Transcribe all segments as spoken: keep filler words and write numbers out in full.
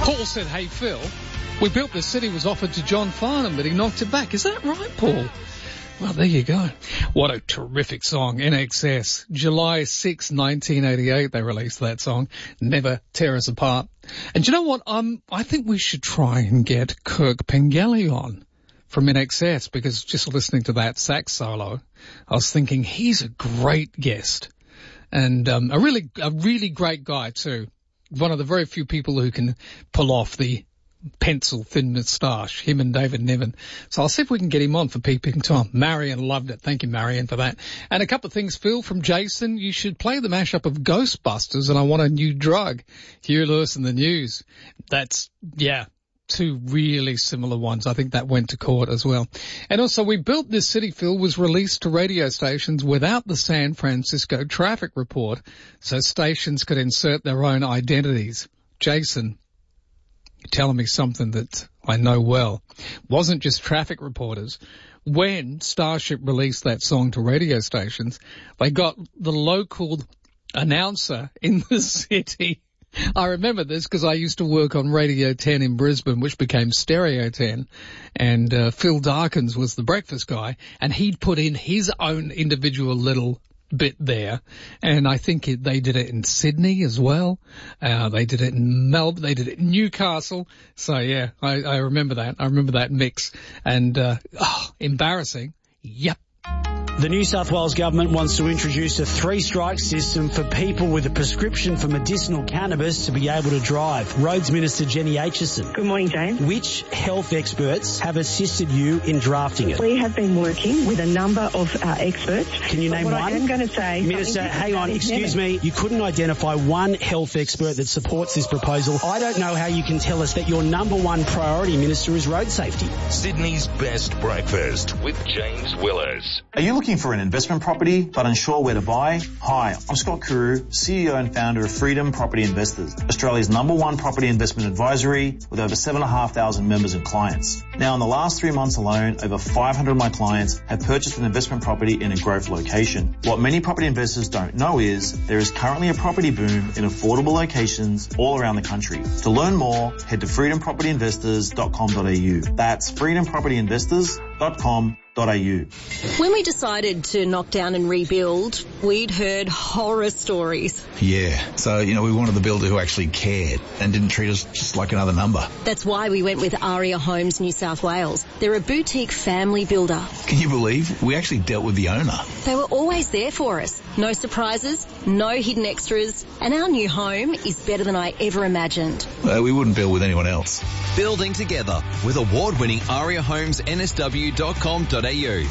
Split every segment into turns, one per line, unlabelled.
Paul said, hey, Phil, we built this city was offered to John Farnham, but he knocked it back. Is that right, Paul? Well, there you go. What a terrific song. N X S. July sixth, nineteen eighty-eight, they released that song. Never Tear Us Apart. And you know what? Um, I think we should try and get Kirk Pengelly on from N X S, because just listening to that sax solo, I was thinking he's a great guest. And um, a really, a really great guy too. One of the very few people who can pull off the pencil thin moustache, him and David Niven. So I'll see if we can get him on for Peeping Tom. Marion loved it. Thank you, Marion, for that. And a couple of things, Phil, from Jason. You should play the mashup of Ghostbusters and I Want a New Drug. Huey Lewis and the News. That's, yeah, two really similar ones. I think that went to court as well. And also, We Built This City, Phil, was released to radio stations without the San Francisco traffic report, so stations could insert their own identities. Jason, you're telling me something that I know well. Wasn't just traffic reporters. When Starship released that song to radio stations, they got the local announcer in the city. I remember this because I used to work on Radio ten in Brisbane, which became Stereo ten, and uh, Phil Darkins was the breakfast guy, and he'd put in his own individual little bit there, and I think it, they did it in Sydney as well. Uh, they did it in Melbourne, they did it in Newcastle. So yeah, I, I remember that. I remember that mix, and uh, oh, embarrassing. Yep.
The New South Wales government wants to introduce a three-strike system for people with a prescription for medicinal cannabis to be able to drive. Roads Minister Jenny Aitchison.
Good morning, James.
Which health experts have assisted you in drafting it?
We have been working with a number of uh, experts.
Can you name
what
one?
I am going to say...
Minister, hang on, excuse me. You couldn't identify one health expert that supports this proposal. I don't know how you can tell us that your number one priority, Minister, is road safety.
Sydney's best breakfast with James Willers.
Are you looking for an investment property but unsure where to buy? Hi, I'm Scott Kuru, C E O and founder of Freedom Property Investors, Australia's number one property investment advisory with over seven thousand five hundred members and clients. Now, in the last three months alone, over five hundred of my clients have purchased an investment property in a growth location. What many property investors don't know is there is currently a property boom in affordable locations all around the country. To learn more, head to freedom property investors dot com dot a u. That's freedom property investors dot com dot a u.
When we decided to knock down and rebuild, we'd heard horror stories.
Yeah, so, you know, we wanted the builder who actually cared and didn't treat us just like another number.
That's why we went with Aria Homes New South Wales. They're a boutique family builder.
Can you believe? We actually dealt with the owner.
They were always there for us. No surprises, no hidden extras, and our new home is better than I ever imagined.
Well, we wouldn't build with anyone else.
Building together with award-winning Aria Homes N S W dot com dot a u.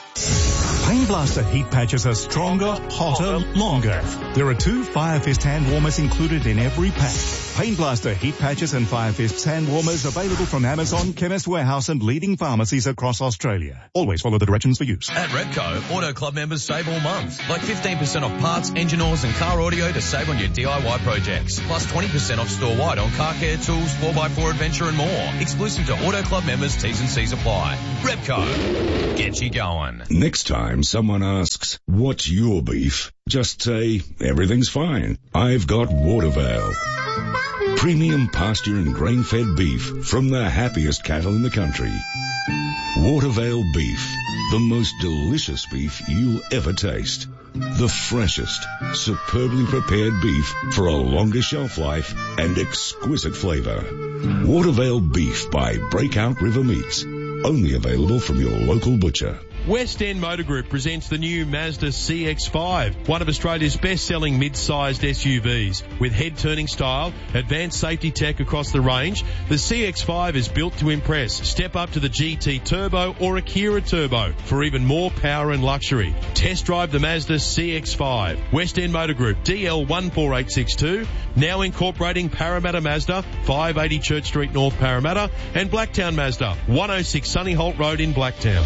Pain Blaster heat patches are stronger, hotter, longer. There are two Fire Fist hand warmers included in every pack. Pain Blaster heat patches and Fire Fist hand warmers available from Amazon, Chemist Warehouse and leading pharmacies across Australia. Always follow the directions for use.
At Repco, Auto Club members save all month. Like fifteen percent off parts, engine oils and car audio to save on your D I Y projects. Plus twenty percent off store-wide on car care tools, four by four adventure and more. Exclusive to Auto Club members, T's and C's apply. Repco, get you going.
Next time someone asks, what's your beef? Just say, everything's fine. I've got Watervale. Premium pasture and grain-fed beef from the happiest cattle in the country. Watervale beef, the most delicious beef you'll ever taste. The freshest, superbly prepared beef for a longer shelf life and exquisite flavor. Watervale beef by Breakout River Meats. Only available from your local butcher.
West End Motor Group presents the new Mazda C X five, one of Australia's best-selling mid-sized S U Vs. With head-turning style, advanced safety tech across the range, the C X five is built to impress. Step up to the G T Turbo or Akira Turbo for even more power and luxury. Test drive the Mazda C X five. West End Motor Group, D L one four eight six two, now incorporating Parramatta Mazda, five eighty Church Street North, Parramatta, and Blacktown Mazda, one oh six Sunny Holt Road in Blacktown.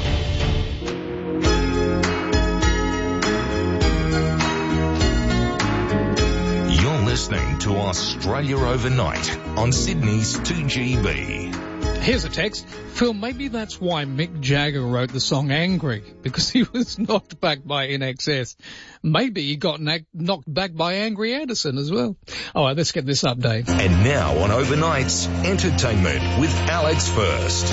Listening to Australia Overnight on Sydney's two G B.
Here's a text. Phil, maybe that's why Mick Jagger wrote the song Angry, because he was knocked back by I N X S. Maybe he got knocked back by Angry Anderson as well. All right, let's get this update.
And now on Overnights, entertainment with Alex First.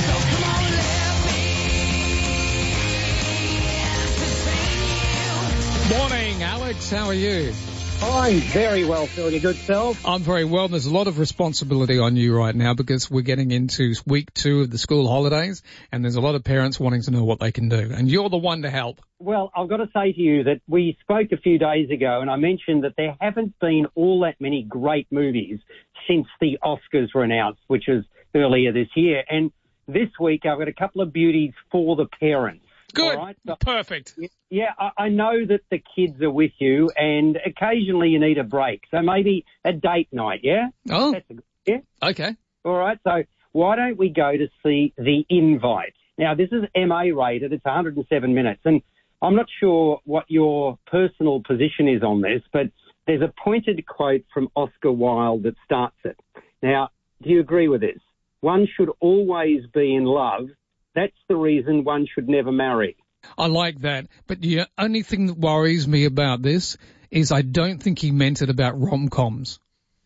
Morning, Alex. How are you?
I'm very well, Phil. You good self?
I'm very well. There's a lot of responsibility on you right now because we're getting into week two of the school holidays, and there's a lot of parents wanting to know what they can do, and you're the one to help.
Well, I've got to say to you that we spoke a few days ago, and I mentioned that there haven't been all that many great movies since the Oscars were announced, which was earlier this year. And this week, I've got a couple of beauties for the parents.
Good.
All right? So,
perfect.
Yeah, I, I know that the kids are with you, and occasionally you need a break. So maybe a date night, yeah?
Oh.
That's a good, yeah?
Okay.
All right, so why don't we go to see The Invite? Now, this is M A rated. It's one hundred seven minutes, and I'm not sure what your personal position is on this, but there's a pointed quote from Oscar Wilde that starts it. Now, do you agree with this? One should always be in love. That's the reason one should never marry.
I like that. But the only thing that worries me about this is I don't think he meant it about rom-coms.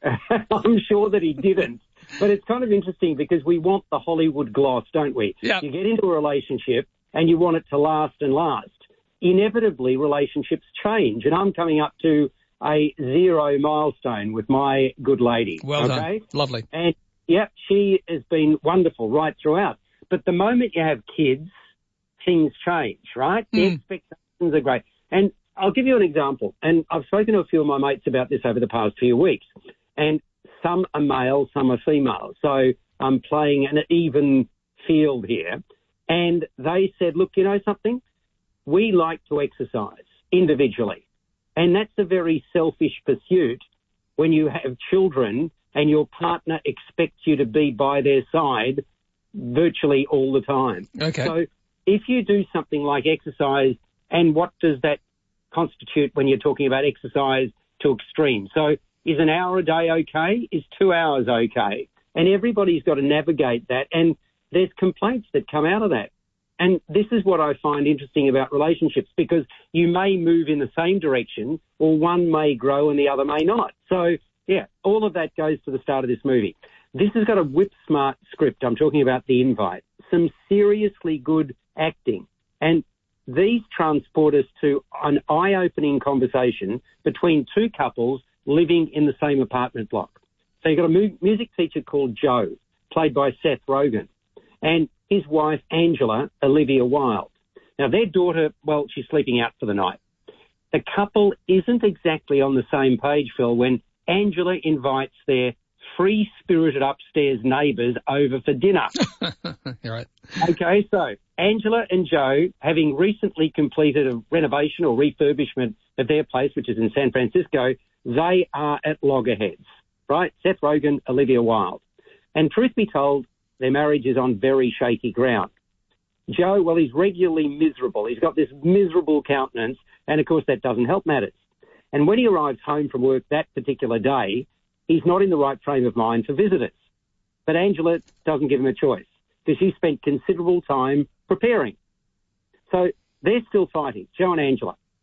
I'm sure that he didn't. But it's kind of interesting because we want the Hollywood gloss, don't we?
Yeah.
You get into a relationship and you want it to last and last. Inevitably, relationships change. And I'm coming up to a zero milestone with my good lady.
Well
okay?
done. Lovely.
And, yep, she has been wonderful right throughout. But the moment you have kids, things change, right? The
Mm.
expectations are great. And I'll give you an example. And I've spoken to a few of my mates about this over the past few weeks. And some are male, some are female. So I'm playing an even field here. And they said, look, you know something? We like to exercise individually. And that's a very selfish pursuit when you have children and your partner expects you to be by their side virtually all the time.
Okay.
So if you do something like exercise, and what does that constitute when you're talking about exercise to extreme? So is an hour a day okay? Is two hours okay? And everybody's got to navigate that, and there's complaints that come out of that. And this is what I find interesting about relationships, because you may move in the same direction, or one may grow and the other may not. So, yeah, all of that goes to the start of this movie. This has got a whip-smart script. I'm talking about The Invite. Some seriously good acting. And these transport us to an eye-opening conversation between two couples living in the same apartment block. So you've got a mu- music teacher called Joe, played by Seth Rogen, and his wife, Angela, Olivia Wilde. Now, their daughter, well, she's sleeping out for the night. The couple isn't exactly on the same page, Phil, when Angela invites their free-spirited upstairs neighbours over for dinner.
You're right.
Okay, so Angela and Joe, having recently completed a renovation or refurbishment of their place, which is in San Francisco, they are at loggerheads, right? Seth Rogen, Olivia Wilde. And truth be told, their marriage is on very shaky ground. Joe, well, he's regularly miserable. He's got this miserable countenance, and of course that doesn't help matters. And when he arrives home from work that particular day, he's not in the right frame of mind for visitors. But Angela doesn't give him a choice because she spent considerable time preparing. So they're still fighting, Joe and Angela.